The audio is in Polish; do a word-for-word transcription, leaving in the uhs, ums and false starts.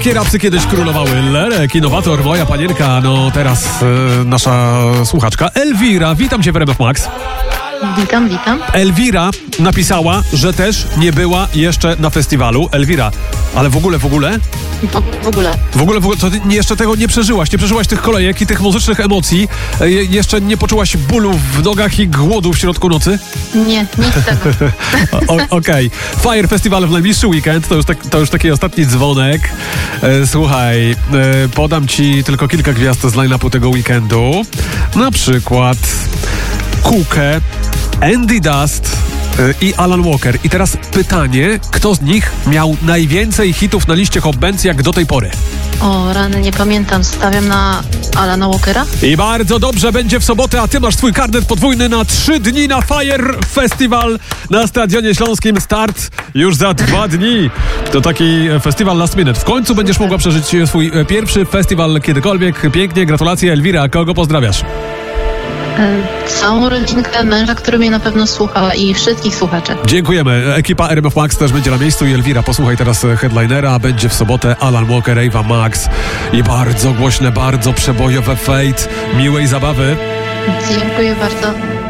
Takie rapsy kiedyś królowały. Lerek, innowator, moja panienka. No teraz e, nasza słuchaczka Elwira. Witam cię w R M F Max. Witam, witam. Elwira napisała, że też nie była jeszcze na festiwalu. Elwira, ale w ogóle, w ogóle? W, w ogóle. W ogóle, w ogóle, to ty jeszcze tego nie przeżyłaś. Nie przeżyłaś tych kolejek i tych muzycznych emocji. E, jeszcze nie poczułaś bólu w nogach i głodu w środku nocy? Nie, nic z tego. Okej. Okay. Fire Festival w najbliższy weekend. To już, tak, to już taki ostatni dzwonek. E, słuchaj, e, podam ci tylko kilka gwiazd z line-upu tego weekendu. Na przykład Kukę, Andy Dust i Alan Walker. I teraz pytanie, kto z nich miał najwięcej hitów na liście Hot Bands jak do tej pory? O, rany, nie pamiętam. Stawiam na Alana Walkera. I bardzo dobrze, będzie w sobotę, a ty masz swój karnet podwójny na trzy dni na Fire Festival na Stadionie Śląskim. Start już za dwa dni. To taki festiwal last minute. W końcu będziesz mogła przeżyć swój pierwszy festiwal kiedykolwiek. Pięknie, gratulacje. Elwira, kogo pozdrawiasz? Całą rodzinkę, męża, który mnie na pewno słucha i wszystkich słuchaczy. Dziękujemy. Ekipa R M F Max też będzie na miejscu i Elwira, posłuchaj teraz headlinera. Będzie w sobotę Alan Walker, Ava Max i bardzo głośne, bardzo przebojowe Fate. Miłej zabawy. Dziękuję bardzo.